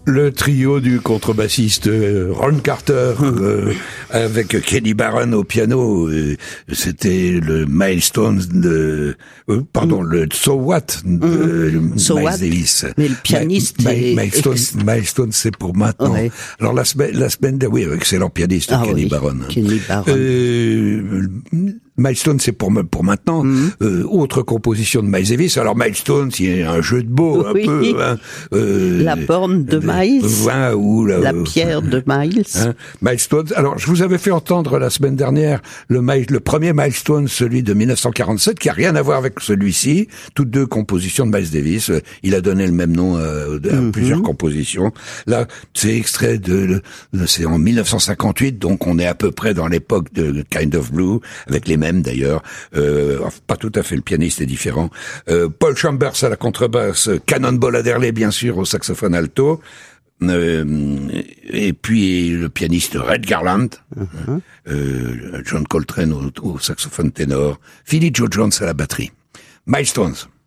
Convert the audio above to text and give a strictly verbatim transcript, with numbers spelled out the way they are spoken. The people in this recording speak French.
Le trio du contrebassiste euh, Ron Carter euh, avec Kenny Barron au piano, euh, c'était le Milestones de, euh, pardon, mm. le So What de mm. so Miles what? Davis. Mais le pianiste Ma, est... Ma, Milestones, Milestones, c'est pour maintenant. Ouais. Alors la semaine, la semaine, oui, excellent pianiste, ah, Kenny oui. Barron. Kenny Barron. Euh, Milestone, c'est pour pour maintenant. Mm-hmm. Euh, autre composition de Miles Davis. Alors Milestone, il y a un jeu de mots oui. un peu. Hein, euh, la borne de Miles. Euh, ou la, la pierre de Miles. Hein, Milestone. Alors, je vous avais fait entendre la semaine dernière le, le premier Milestone, celui de mille neuf cent quarante-sept, qui a rien à voir avec celui-ci. Toutes deux compositions de Miles Davis. Il a donné le même nom à, à mm-hmm. plusieurs compositions. Là, c'est extrait de, de c'est en mille neuf cent cinquante-huit, donc on est à peu près dans l'époque de Kind of Blue, avec les mêmes d'ailleurs, euh, pas tout à fait, le pianiste est différent. Euh, Paul Chambers à la contrebasse, Cannonball Adderley bien sûr au saxophone alto, euh, et puis le pianiste Red Garland, uh-huh. euh, John Coltrane au, au saxophone ténor, Philly Joe Jones à la batterie. Milestones.